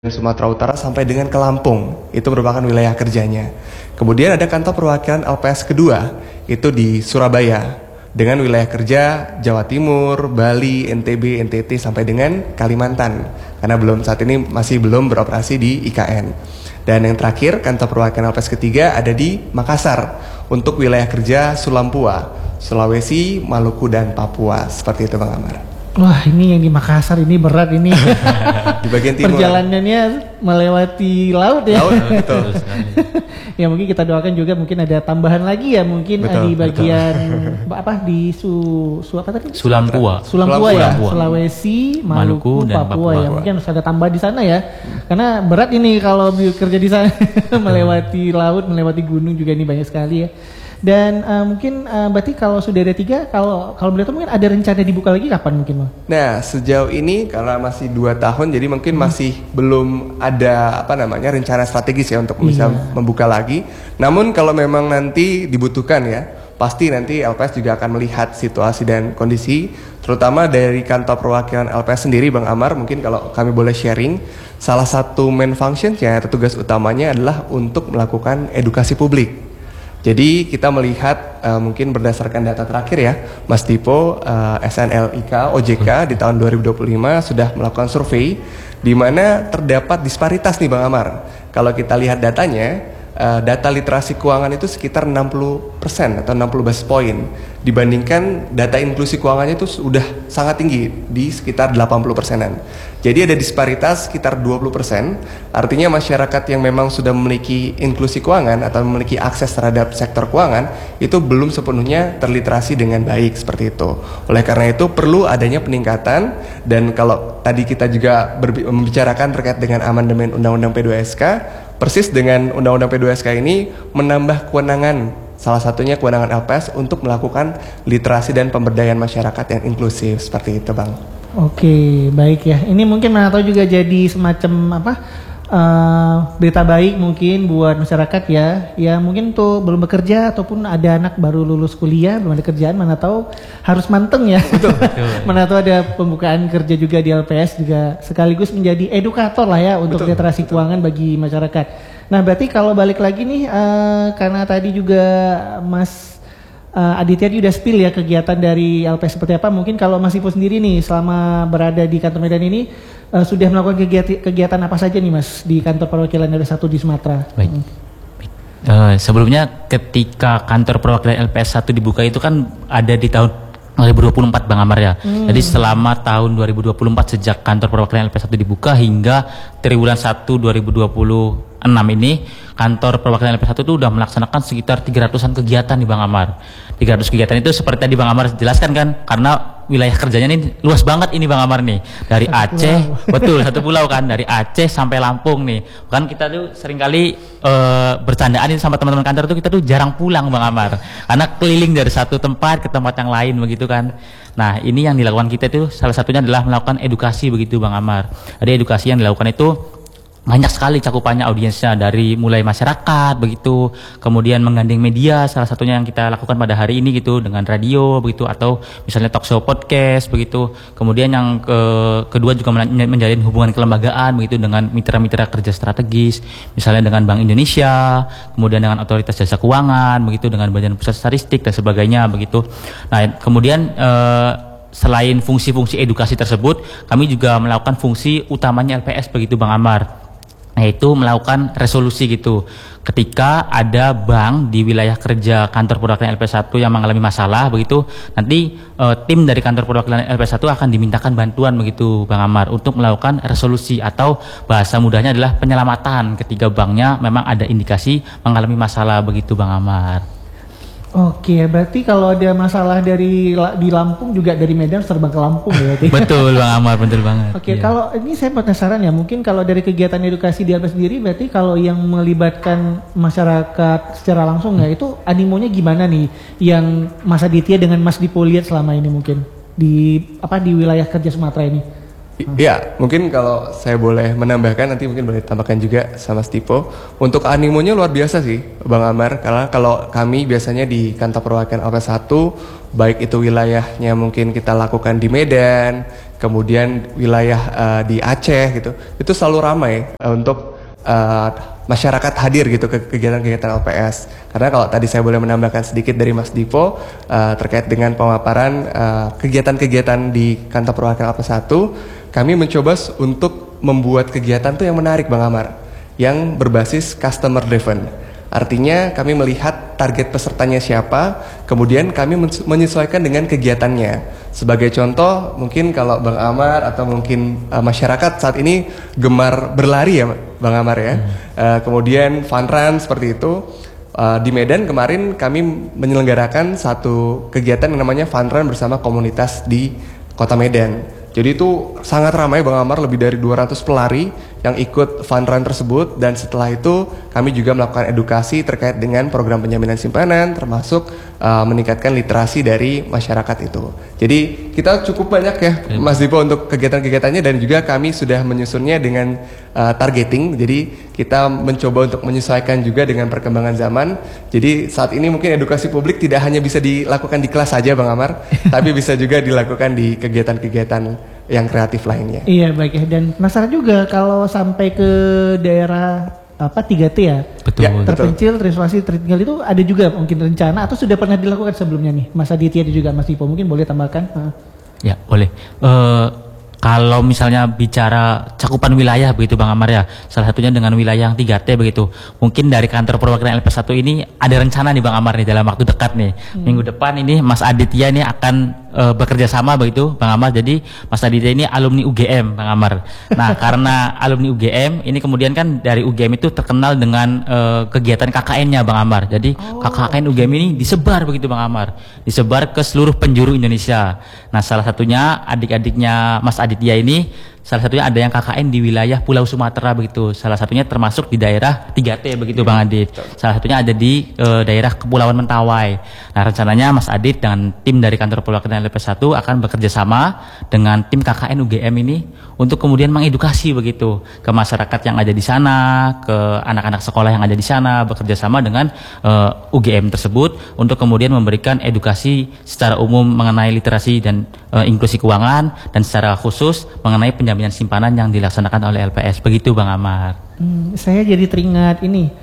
Sumatera Utara sampai dengan ke Lampung, itu merupakan wilayah kerjanya. Kemudian ada kantor perwakilan LPS kedua, itu di Surabaya, dengan wilayah kerja Jawa Timur, Bali, NTB, NTT sampai dengan Kalimantan, karena saat ini masih belum beroperasi di IKN. Dan yang terakhir, kantor perwakilan LPS ketiga ada di Makassar, untuk wilayah kerja Sulampua, Sulawesi, Maluku, dan Papua. Seperti itu Bang Amar. Wah, ini yang di Makassar ini berat ini. Di bagian timur. Perjalanannya melewati laut ya. Laut, betul. Ya mungkin kita doakan juga mungkin ada tambahan lagi ya mungkin di bagian apa di apa tadi? Sulampua Ya, Sulawesi, Maluku, dan Papua ya. Mungkin harus ada tambah di sana ya. Karena berat ini kalau kerja di sana melewati laut, melewati gunung juga ini banyak sekali ya. Dan mungkin berarti kalau sudah ada 3, kalau boleh tahu mungkin ada rencana dibuka lagi kapan mungkin Bang? Nah sejauh ini karena masih 2 tahun jadi mungkin masih belum ada rencana strategis ya untuk bisa membuka lagi. Namun kalau memang nanti dibutuhkan ya, pasti nanti LPS juga akan melihat situasi dan kondisi, terutama dari kantor perwakilan LPS sendiri Bang Amar. Mungkin kalau kami boleh sharing, salah satu main functionnya atau tugas utamanya adalah untuk melakukan edukasi publik. Jadi kita melihat mungkin berdasarkan data terakhir ya, Mas Dipo, SNLIK, OJK di tahun 2025 sudah melakukan survei di mana terdapat disparitas nih Bang Amar. Kalau kita lihat datanya, data literasi keuangan itu sekitar 60% atau 60 basis point dibandingkan data inklusi keuangannya itu sudah sangat tinggi di sekitar 80%-an. Jadi ada disparitas sekitar 20%, artinya masyarakat yang memang sudah memiliki inklusi keuangan atau memiliki akses terhadap sektor keuangan itu belum sepenuhnya terliterasi dengan baik seperti itu. Oleh karena itu perlu adanya peningkatan, dan kalau tadi kita juga membicarakan terkait dengan amandemen Undang-Undang P2SK, persis dengan Undang-Undang P2SK ini menambah kewenangan, salah satunya kewenangan LPS untuk melakukan literasi dan pemberdayaan masyarakat yang inklusif seperti itu Bang. Oke, baik ya. Ini mungkin mana tahu juga jadi semacam berita baik mungkin buat masyarakat ya. Ya mungkin tuh belum bekerja ataupun ada anak baru lulus kuliah belum ada kerjaan, mana tahu harus manteng ya. Betul. Mana tahu ada pembukaan kerja juga di LPS juga sekaligus menjadi edukator lah ya untuk literasi keuangan bagi masyarakat. Nah berarti kalau balik lagi nih karena tadi juga Mas Aditya udah spill ya kegiatan dari LPS seperti apa. Mungkin kalau Mas Ipo sendiri nih selama berada di kantor Medan ini sudah melakukan kegiatan apa saja nih Mas di kantor perwakilan LPS 1 di Sumatera? Baik. Sebelumnya ketika kantor perwakilan LPS 1 dibuka itu kan ada di tahun 2024 Bang Amar ya. Jadi selama tahun 2024 sejak kantor perwakilan LPS 1 dibuka hingga triwulan 1 2026 ini kantor perwakilan LPS 1 itu udah melaksanakan sekitar 300-an kegiatan nih Bang Amar. 300 kegiatan itu seperti tadi Bang Amar jelaskan kan, karena wilayah kerjanya ini luas banget ini Bang Amar nih. Dari Aceh, betul satu pulau kan, dari Aceh sampai Lampung nih. Kan kita tuh seringkali bercandaan sama teman-teman kantor tuh kita tuh jarang pulang Bang Amar. Karena keliling dari satu tempat ke tempat yang lain begitu kan. Nah, ini yang dilakukan kita itu salah satunya adalah melakukan edukasi begitu Bang Amar. Jadi edukasi yang dilakukan itu banyak sekali cakupannya audiensnya, dari mulai masyarakat begitu, kemudian menggandeng media, salah satunya yang kita lakukan pada hari ini gitu dengan radio begitu, atau misalnya talk show podcast begitu. Kemudian yang kedua juga menjalin hubungan kelembagaan begitu dengan mitra-mitra kerja strategis, misalnya dengan Bank Indonesia, kemudian dengan Otoritas Jasa Keuangan begitu, dengan Badan Pusat Statistik dan sebagainya begitu. Nah, kemudian selain fungsi-fungsi edukasi tersebut, kami juga melakukan fungsi utamanya LPS begitu Bang Amar, yaitu melakukan resolusi gitu. Ketika ada bank di wilayah kerja kantor perwakilan LPS 1 yang mengalami masalah begitu, nanti tim dari kantor perwakilan LPS 1 akan dimintakan bantuan begitu Bang Amar untuk melakukan resolusi, atau bahasa mudahnya adalah penyelamatan ketika banknya memang ada indikasi mengalami masalah begitu Bang Amar. Oke, berarti kalau ada masalah di Lampung juga dari Medan terbang ke Lampung ya? Betul Bang Amar, betul banget. Oke, kalau ini saya penasaran ya, mungkin kalau dari kegiatan edukasi di LPS sendiri, berarti kalau yang melibatkan masyarakat secara langsung ya, itu animonya gimana nih? Yang Mas Aditya dengan Mas Dipo lihat selama ini mungkin di wilayah kerja Sumatera ini? Ya, mungkin kalau saya boleh menambahkan, nanti mungkin boleh tambahkan juga sama Stipo. Untuk animonya luar biasa sih, Bang Amar. Karena kalau kami biasanya di kantor perwakilan LP1, baik itu wilayahnya mungkin kita lakukan di Medan, kemudian wilayah di Aceh gitu, itu selalu ramai untuk masyarakat hadir gitu ke kegiatan-kegiatan LPS. Karena kalau tadi saya boleh menambahkan sedikit dari Mas Dipo terkait dengan pemaparan kegiatan-kegiatan di kantor perwakilan LP1, kami mencoba untuk membuat kegiatan tuh yang menarik Bang Amar, yang berbasis customer driven. Artinya kami melihat target pesertanya siapa, kemudian kami menyesuaikan dengan kegiatannya. Sebagai contoh, mungkin kalau Bang Amar atau mungkin masyarakat saat ini gemar berlari ya Bang Amar ya. Kemudian fun run seperti itu. Di Medan kemarin kami menyelenggarakan satu kegiatan yang namanya fun run bersama komunitas di Kota Medan. Jadi itu sangat ramai Bang Amar, lebih dari 200 pelari yang ikut fun run tersebut, dan setelah itu kami juga melakukan edukasi terkait dengan program penjaminan simpanan, termasuk meningkatkan literasi dari masyarakat itu. Jadi kita cukup banyak ya Mas Dipo untuk kegiatan-kegiatannya, dan juga kami sudah menyusunnya dengan targeting. Jadi kita mencoba untuk menyesuaikan juga dengan perkembangan zaman. Jadi saat ini mungkin edukasi publik tidak hanya bisa dilakukan di kelas saja Bang Amar, tapi bisa juga dilakukan di kegiatan-kegiatan yang kreatif lainnya. Iya baik ya, dan penasaran juga kalau sampai ke daerah 3T ya, Betul. Ya, terpencil, terisolasi, tertinggal, itu ada juga mungkin rencana atau sudah pernah dilakukan sebelumnya nih Mas Aditya dan juga Mas Dipo, mungkin boleh tambahkan? Ya, boleh. Kalau misalnya bicara cakupan wilayah begitu Bang Amar ya, salah satunya dengan wilayah yang 3T begitu. Mungkin dari kantor perwakilan LP1 ini ada rencana nih Bang Amar nih dalam waktu dekat nih. Minggu depan ini Mas Aditya ini akan bekerja sama begitu Bang Amar. Jadi Mas Aditya ini alumni UGM Bang Amar. Nah, karena alumni UGM ini kemudian kan dari UGM itu terkenal dengan kegiatan KKN-nya Bang Amar. Jadi KKN UGM ini disebar begitu Bang Amar. Disebar ke seluruh penjuru Indonesia. Nah, salah satunya adik-adiknya Mas Aditya ini, salah satunya ada yang KKN di wilayah Pulau Sumatera begitu. Salah satunya termasuk di daerah 3T begitu Bang Adit. Salah satunya ada di daerah Kepulauan Mentawai. Nah, rencananya Mas Adit dan tim dari kantor perwakilan LP1 akan bekerja sama dengan tim KKN UGM ini untuk kemudian mengedukasi begitu ke masyarakat yang ada di sana, ke anak-anak sekolah yang ada di sana, bekerja sama dengan UGM tersebut untuk kemudian memberikan edukasi secara umum mengenai literasi dan inklusi keuangan, dan secara khusus mengenai penjaminan simpanan yang dilaksanakan oleh LPS. Begitu Bang Amar. Saya jadi teringat ini,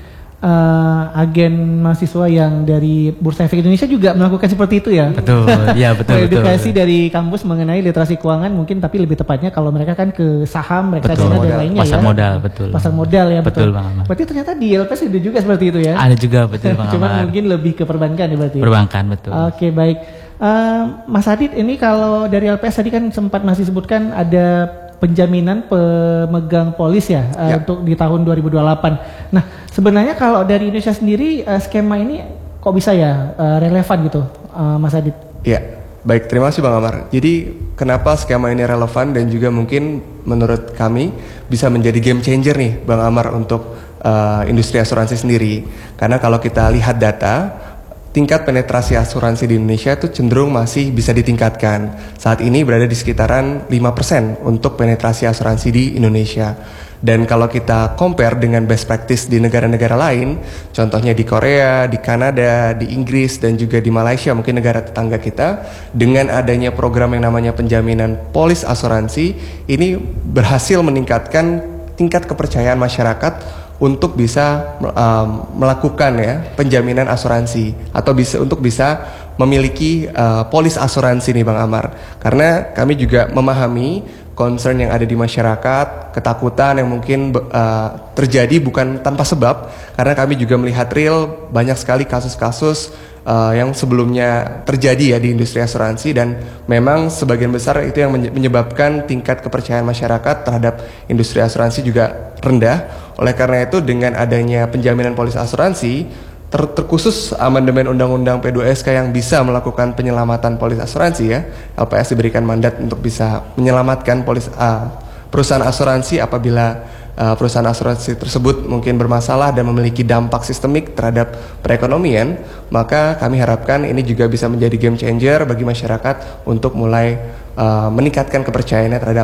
agen mahasiswa yang dari Bursa Efek Indonesia juga melakukan seperti itu ya. Betul, ya betul. Edukasi dari kampus mengenai literasi keuangan, mungkin tapi lebih tepatnya kalau mereka kan ke saham, reksadana dan lainnya pasar ya. modal, betul. Pasar modal ya, betul. Bang Amar. Berarti ternyata di LPS ada juga seperti itu ya. Ada juga, betul Bang Amar. Cuman mungkin lebih ke perbankan ya berarti. Perbankan, betul. Oke, baik. Mas Adit, ini kalau dari LPS tadi kan sempat masih sebutkan ada penjaminan pemegang polis ya, untuk di tahun 2028. Nah, sebenarnya kalau dari Indonesia sendiri skema ini kok bisa ya relevan gitu, Mas Adit? Ya, baik, terima kasih Bang Amar. Jadi kenapa skema ini relevan dan juga mungkin menurut kami bisa menjadi game changer nih Bang Amar untuk industri asuransi sendiri. Karena kalau kita lihat data, tingkat penetrasi asuransi di Indonesia itu cenderung masih bisa ditingkatkan. Saat ini berada di sekitaran 5% untuk penetrasi asuransi di Indonesia. Dan kalau kita compare dengan best practice di negara-negara lain, contohnya di Korea, di Kanada, di Inggris, dan juga di Malaysia, mungkin negara tetangga kita, dengan adanya program yang namanya penjaminan polis asuransi, ini berhasil meningkatkan tingkat kepercayaan masyarakat untuk bisa melakukan ya penjaminan asuransi, atau untuk bisa memiliki polis asuransi nih Bang Amar. Karena kami juga memahami concern yang ada di masyarakat, ketakutan yang mungkin terjadi bukan tanpa sebab, karena kami juga melihat real banyak sekali kasus-kasus yang sebelumnya terjadi ya di industri asuransi, dan memang sebagian besar itu yang menyebabkan tingkat kepercayaan masyarakat terhadap industri asuransi juga rendah. Oleh karena itu, dengan adanya penjaminan polis asuransi, terkhusus amandemen Undang-Undang P2SK yang bisa melakukan penyelamatan polis asuransi ya, LPS diberikan mandat untuk bisa menyelamatkan perusahaan asuransi apabila perusahaan asuransi tersebut mungkin bermasalah dan memiliki dampak sistemik terhadap perekonomian. Maka kami harapkan ini juga bisa menjadi game changer bagi masyarakat untuk mulai meningkatkan kepercayaannya terhadap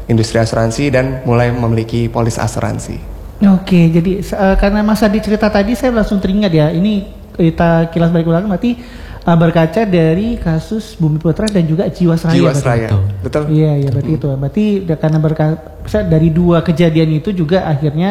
industri asuransi dan mulai memiliki polis asuransi. Oke, jadi karena Mas Adi cerita tadi saya langsung teringat ya, ini kita kilas balik ulang berarti berkaca dari kasus Bumi Putra dan juga Jiwasraya. Jiwasraya, betul. Iya, berarti itu. Berarti karena berkaca dari dua kejadian itu juga akhirnya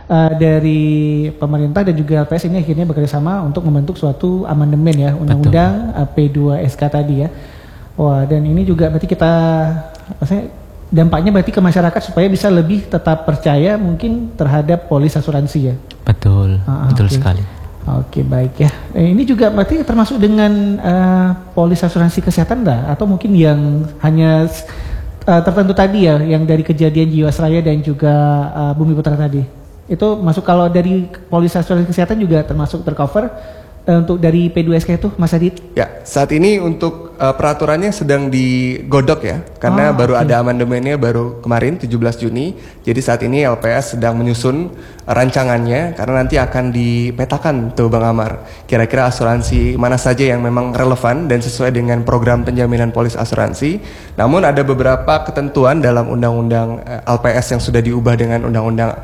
dari pemerintah dan juga LPS ini akhirnya bekerja sama untuk membentuk suatu amandemen ya Undang-Undang P2SK tadi ya. Wah, dan ini juga berarti kita maksudnya dampaknya berarti ke masyarakat supaya bisa lebih tetap percaya mungkin terhadap polis asuransi ya. Betul, betul sekali. Oke, baik ya. Ini juga berarti termasuk dengan polis asuransi kesehatan dah atau mungkin yang hanya tertentu tadi ya, yang dari kejadian Jiwasraya dan juga Bumi Putra tadi. Itu masuk kalau dari polis asuransi kesehatan juga termasuk tercover untuk dari P2SK itu, Mas Adit? Ya, saat ini untuk peraturannya sedang digodok ya, karena baru ada amandemennya baru kemarin 17 Juni. Jadi saat ini LPS sedang menyusun rancangannya karena nanti akan dipetakan tuh Bang Amar. Kira-kira asuransi mana saja yang memang relevan dan sesuai dengan program penjaminan polis asuransi. Namun ada beberapa ketentuan dalam undang-undang LPS yang sudah diubah dengan undang-undang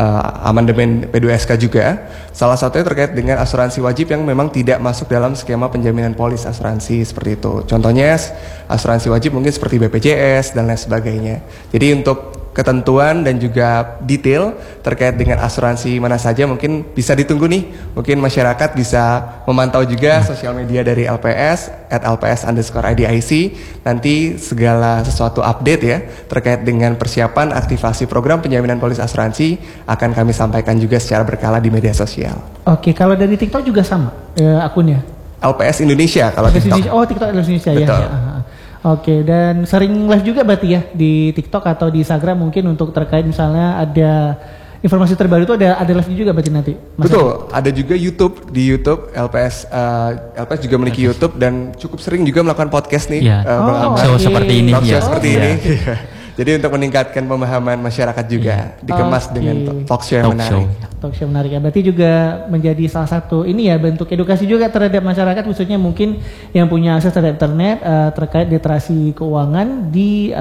amandemen P2SK juga. Salah satunya terkait dengan asuransi wajib yang memang tidak masuk dalam skema penjaminan polis asuransi seperti itu. Contohnya asuransi wajib mungkin seperti BPJS dan lain sebagainya. Jadi untuk ketentuan dan juga detail terkait dengan asuransi mana saja mungkin bisa ditunggu nih. Mungkin masyarakat bisa memantau juga sosial media dari LPS @LPS_IDIC. Nanti segala sesuatu update ya terkait dengan persiapan aktivasi program penjaminan polis asuransi akan kami sampaikan juga secara berkala di media sosial. Oke, kalau dari TikTok juga sama akunnya? LPS Indonesia kalau LPS TikTok. Indonesia. Oh, TikTok LPS Indonesia. Betul. Ya. Oke, dan sering live juga berarti ya di TikTok atau di Instagram mungkin untuk terkait misalnya ada informasi terbaru itu ada live juga berarti nanti. Betul, ada juga YouTube di YouTube LPS juga memiliki YouTube dan cukup sering juga melakukan podcast nih. Seperti ini. Seperti ini. Jadi untuk meningkatkan pemahaman masyarakat juga dikemas dengan talk show yang menarik. Talk show menarik ya. Berarti juga menjadi salah satu ini ya bentuk edukasi juga terhadap masyarakat khususnya mungkin yang punya akses terhadap internet terkait literasi keuangan di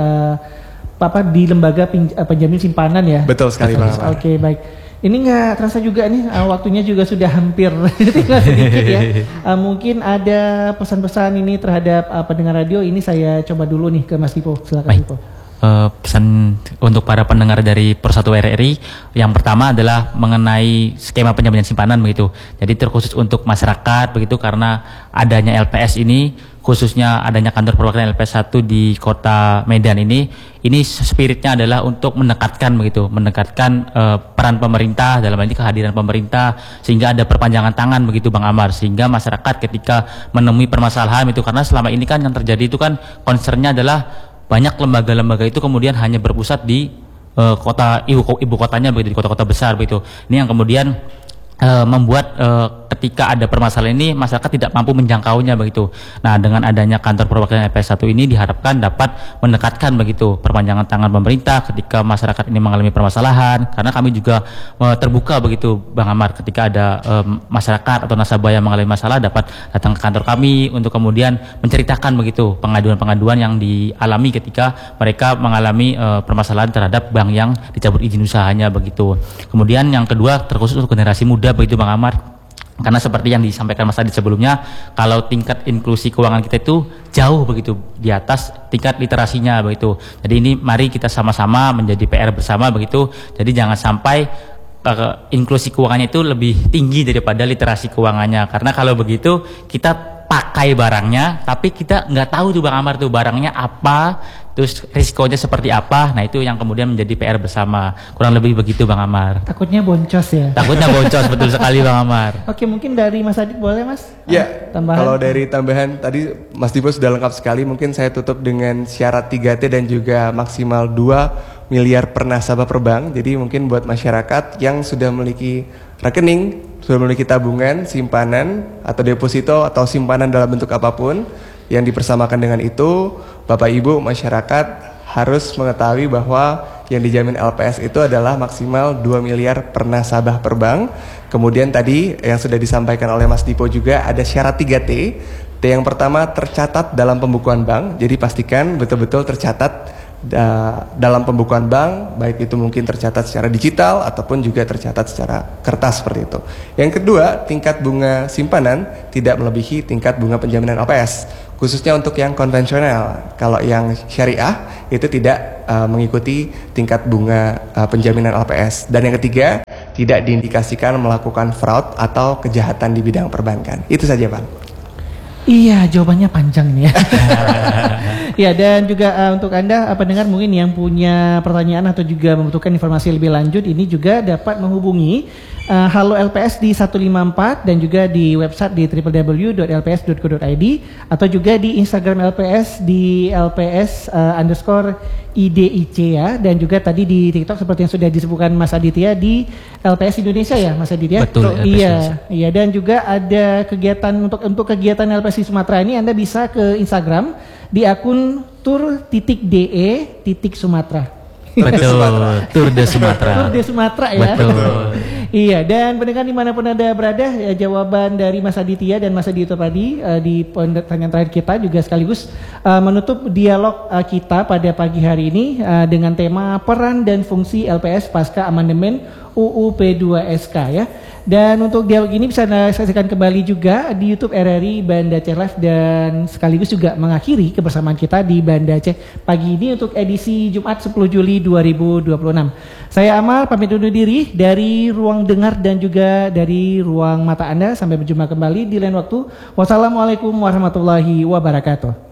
di lembaga penjamin simpanan ya. Betul sekali Bang. Oke, baik. Ini nggak terasa juga nih waktunya juga sudah hampir tinggal sedikit ya. Mungkin ada pesan-pesan ini terhadap pendengar radio ini saya coba dulu nih ke Mas Dipo. Silakan Dipo. Pesan untuk para pendengar dari Persatu RRI yang pertama adalah mengenai skema penjaminan simpanan begitu. Jadi terkhusus untuk masyarakat begitu karena adanya LPS ini khususnya adanya kantor perwakilan LPS 1 di Kota Medan ini spiritnya adalah untuk mendekatkan peran pemerintah dalam hal ini kehadiran pemerintah sehingga ada perpanjangan tangan begitu Bang Amar sehingga masyarakat ketika menemui permasalahan itu karena selama ini kan yang terjadi itu kan concernnya adalah banyak lembaga-lembaga itu kemudian hanya berpusat di ibu kotanya begitu di kota-kota besar begitu. Ini yang kemudian membuat ketika ada permasalahan ini masyarakat tidak mampu menjangkaunya begitu. Nah, dengan adanya kantor perwakilan LPS 1 ini diharapkan dapat mendekatkan begitu perpanjangan tangan pemerintah ketika masyarakat ini mengalami permasalahan karena kami juga terbuka begitu Bang Amar ketika ada masyarakat atau nasabah yang mengalami masalah dapat datang ke kantor kami untuk kemudian menceritakan begitu pengaduan-pengaduan yang dialami ketika mereka mengalami permasalahan terhadap bank yang dicabut izin usahanya begitu. Kemudian yang kedua terkhusus untuk generasi muda begitu Bang Amar karena seperti yang disampaikan Mas Adit sebelumnya kalau tingkat inklusi keuangan kita itu jauh begitu di atas tingkat literasinya begitu. Jadi ini mari kita sama-sama menjadi PR bersama begitu. Jadi jangan sampai inklusi keuangannya itu lebih tinggi daripada literasi keuangannya karena kalau begitu kita pakai barangnya tapi kita nggak tahu tuh Bang Amar tuh barangnya apa terus risikonya seperti apa. Nah itu yang kemudian menjadi PR bersama kurang lebih begitu Bang Amar. Takutnya boncos ya. Takutnya boncos betul sekali Bang Amar. Oke, mungkin dari Mas Adit boleh Mas? Ya, kalau dari tambahan tadi Mas Dipo sudah lengkap sekali. Mungkin saya tutup dengan syarat 3T dan juga maksimal 2 miliar per nasabah per bank. Jadi mungkin buat masyarakat yang sudah memiliki rekening, sudah memiliki tabungan, simpanan atau deposito atau simpanan dalam bentuk apapun yang dipersamakan dengan itu, Bapak Ibu masyarakat harus mengetahui bahwa yang dijamin LPS itu adalah maksimal 2 miliar per nasabah per bank. Kemudian tadi yang sudah disampaikan oleh Mas Dipo juga ada syarat 3T. T yang pertama tercatat dalam pembukuan bank. Jadi pastikan betul-betul tercatat dalam pembukuan bank, baik itu mungkin tercatat secara digital ataupun juga tercatat secara kertas seperti itu. Yang kedua, tingkat bunga simpanan tidak melebihi tingkat bunga penjaminan LPS, khususnya untuk yang konvensional. Kalau yang syariah itu tidak mengikuti tingkat bunga penjaminan LPS. Dan yang ketiga, tidak diindikasikan melakukan fraud atau kejahatan di bidang perbankan. Itu saja, Pak. Iya, jawabannya panjang nih ya. Ya, dan juga untuk Anda pendengar mungkin yang punya pertanyaan atau juga membutuhkan informasi lebih lanjut, ini juga dapat menghubungi Halo LPS di 154 dan juga di website di www.lps.co.id atau juga di Instagram LPS di LPS_IDIC ya, dan juga tadi di TikTok seperti yang sudah disebutkan Mas Aditya di LPS Indonesia ya, Mas Aditya. Betul. Iya, dan juga ada kegiatan untuk kegiatan LPS di Sumatera ini Anda bisa ke Instagram di akun tur.de.sumatera. Betul, Tour de Sumatera. Tour de Sumatera ya. Betul. Iya, dan pendengar dimanapun Anda berada, ya, jawaban dari Mas Aditya dan Mas Adito tadi di pertanyaan terakhir kita juga sekaligus menutup dialog kita pada pagi hari ini dengan tema peran dan fungsi LPS pasca amandemen UU P2SK ya. Dan untuk dialog ini bisa Anda saksikan kembali juga di YouTube RRI Banda Aceh Live, dan sekaligus juga mengakhiri kebersamaan kita di Banda Aceh pagi ini untuk edisi Jumat 10 Juli 2026. Saya Amal pamit undur diri dari ruang dengar dan juga dari ruang mata Anda. Sampai berjumpa kembali di lain waktu. Wassalamualaikum warahmatullahi wabarakatuh.